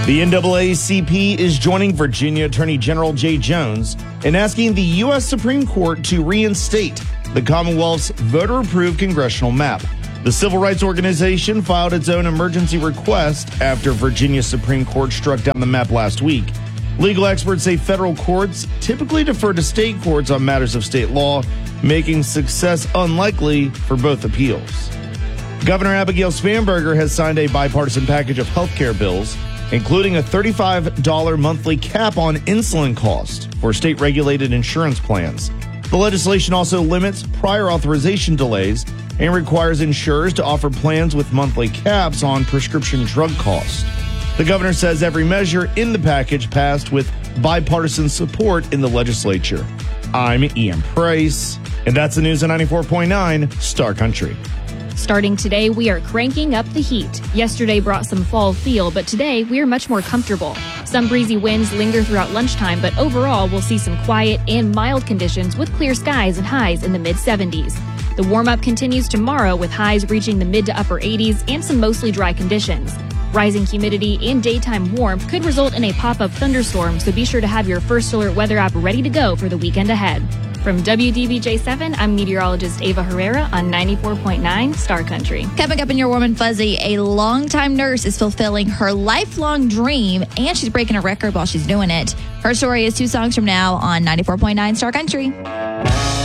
The NAACP is joining Virginia Attorney General Jay Jones in asking the U.S. Supreme Court to reinstate the Commonwealth's voter-approved congressional map. The civil rights organization filed its own emergency request after Virginia Supreme Court struck down the map last week. Legal experts say federal courts typically defer to state courts on matters of state law, making success unlikely for both appeals. Governor Abigail Spanberger has signed a bipartisan package of health care bills, including a $35 monthly cap on insulin cost for state-regulated insurance plans. The legislation also limits prior authorization delays and requires insurers to offer plans with monthly caps on prescription drug costs. The governor says every measure in the package passed with bipartisan support in the legislature. I'm Ian Price, and that's the news on 94.9 Star Country. Starting today, we are cranking up the heat. Yesterday brought some fall feel, but today we are much more comfortable. Some breezy winds linger throughout lunchtime, but overall we'll see some quiet and mild conditions with clear skies and highs in the mid-70s. The warm-up continues tomorrow with highs reaching the mid to upper 80s and some mostly dry conditions. Rising humidity and daytime warmth could result in a pop-up thunderstorm, so be sure to have your First Alert weather app ready to go for the weekend ahead. From WDBJ7, I'm meteorologist Ava Herrera on 94.9 Star Country. Coming up in your Warm and Fuzzy, a longtime nurse is fulfilling her lifelong dream, and she's breaking a record while she's doing it. Her story is 2 songs from now on 94.9 Star Country.